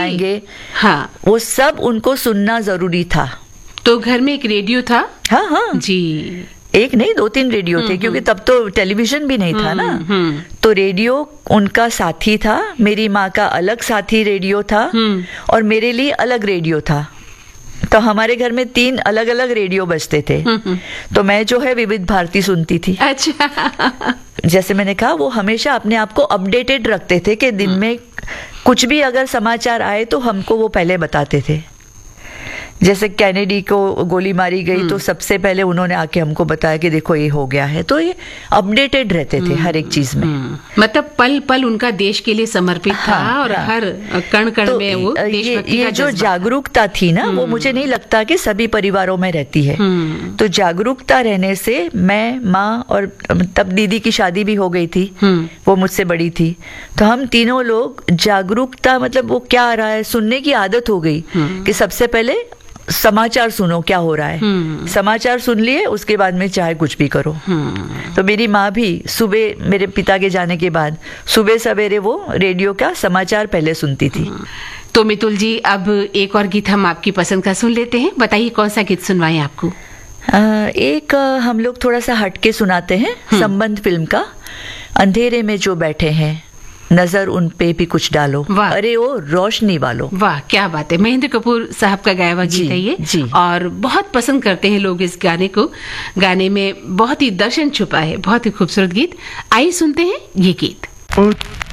सुनाएंगे। हाँ, वो सब उनको सुनना जरूरी था। तो घर में एक रेडियो था? हाँ हाँ जी। एक नहीं 2-3 रेडियो थे, क्योंकि तब तो टेलीविजन भी नहीं था ना। तो रेडियो उनका साथी था, मेरी माँ का अलग साथी रेडियो था और मेरे लिए अलग रेडियो था। तो हमारे घर में 3 अलग अलग रेडियो बजते थे। तो मैं जो है विविध भारती सुनती थी। अच्छा। जैसे मैंने कहा, वो हमेशा अपने आप को अपडेटेड रखते थे कि दिन में कुछ भी अगर समाचार आए तो हमको वो पहले बताते थे। जैसे कैनेडी को गोली मारी गई तो सबसे पहले उन्होंने आके हमको बताया कि देखो ये हो गया है। तो ये अपडेटेड रहते थे हर एक चीज में। मतलब पल पल उनका देश के लिए समर्पित था। और हर कण कण में वो देशभक्ति का जो जागरूकता थी ना, वो मुझे नहीं लगता कि सभी परिवारों में रहती है। तो जागरूकता रहने से मैं, माँ और तब दीदी की शादी भी हो गई थी, वो मुझसे बड़ी थी, तो हम तीनों लोग जागरूकता, मतलब वो क्या आ रहा है सुनने की आदत हो गई कि सबसे पहले समाचार सुनो क्या हो रहा है। समाचार सुन लिए, उसके बाद में चाहे कुछ भी करो। तो मेरी माँ भी सुबह, मेरे पिता के जाने के बाद सुबह सवेरे वो रेडियो का समाचार पहले सुनती थी। तो मितुल जी, अब एक और गीत हम आपकी पसंद का सुन लेते हैं। बताइए कौन सा गीत सुनवाएं आपको? एक हम लोग थोड़ा सा हटके सुनाते हैं, संबंध फिल्म का, अंधेरे में जो बैठे हैं नजर उन पे भी कुछ डालो, अरे ओ रोशनी वालों। वाह, क्या बात है। महेंद्र कपूर साहब का गाया हुआ गीत है ये, और बहुत पसंद करते हैं लोग इस गाने को। गाने में बहुत ही दर्शन छुपा है, बहुत ही खूबसूरत गीत। आइए सुनते हैं ये गीत।